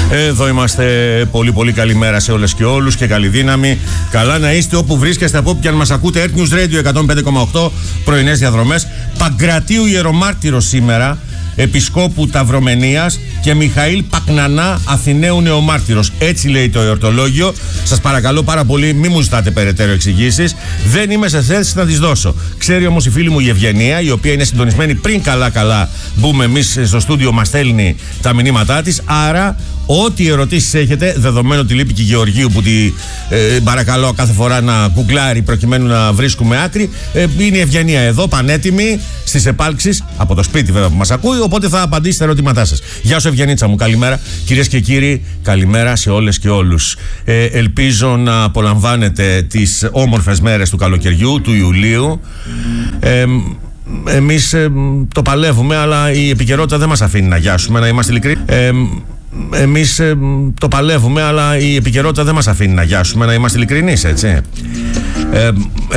Εδώ είμαστε. Πολύ πολύ καλημέρα σε όλες και όλους και καλή δύναμη. Καλά να είστε όπου βρίσκεστε, από όπου και αν μας ακούτε. Earth News Radio 105,8, πρωινές διαδρομές. Παγκρατίου Ιερομάρτυρος σήμερα, Επισκόπου Ταυρομενίας, και Μιχαήλ Πακνανά, Αθηναίου Νεομάρτυρος. Έτσι λέει το εορτολόγιο. Σας παρακαλώ πάρα πολύ, μην μου ζητάτε περαιτέρω εξηγήσεις. Δεν είμαι σε θέση να τις δώσω. Ξέρει όμως η φίλη μου η Ευγενία, η οποία είναι συντονισμένη πριν καλά μπούμε εμείς στο στούντιο, μας στέλνει τα μηνύματά της. Άρα, ό,τι ερωτήσεις έχετε, δεδομένου ότι λείπει και η Γεωργίου που τη παρακαλώ κάθε φορά να γκουγκλάρει προκειμένου να βρίσκουμε άκρη, είναι η Ευγενία εδώ, πανέτοιμη στις επάλξεις, από το σπίτι βέβαια που μας ακούει, οπότε θα απαντήσει τα ερωτήματά σας. Γεια σου Ευγενίτσα μου, καλημέρα. Κυρίες και κύριοι, καλημέρα σε όλες και όλους. Ελπίζω να απολαμβάνετε τις όμορφες μέρες του καλοκαιριού, του Ιουλίου. Εμείς το παλεύουμε, αλλά η επικαιρότητα δεν μας αφήνει να γιάσουμε, να είμαστε ειλικρινείς. Εμείς το παλεύουμε, αλλά η επικαιρότητα δεν μας αφήνει να γιάσουμε, να είμαστε ειλικρινείς, έτσι.